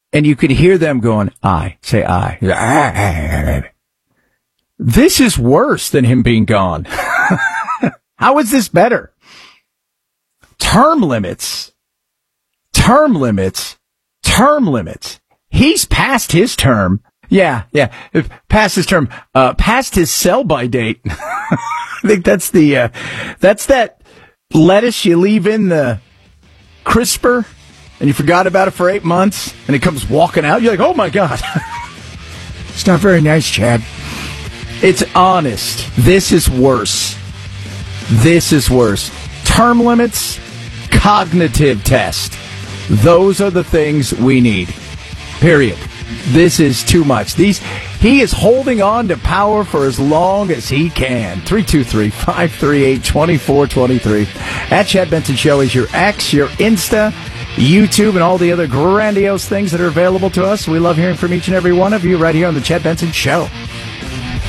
And you could hear them going, I. Say I. This is worse than him being gone. How is this better? Term limits. Term limits. Term limits. He's past his term. Yeah. Past his term. Past his sell-by date. I think that's that lettuce you leave in the crisper and you forgot about it for 8 months and it comes walking out. You're like, oh my God. It's not very nice, Chad. It's honest. This is worse. This is worse. Term limits, cognitive test. Those are the things we need. Period. This is too much. He is holding on to power for as long as he can. 323-538-2423. At Chad Benson Show is your X, your Insta, YouTube, and all the other grandiose things that are available to us. We love hearing from each and every one of you right here on the Chad Benson Show.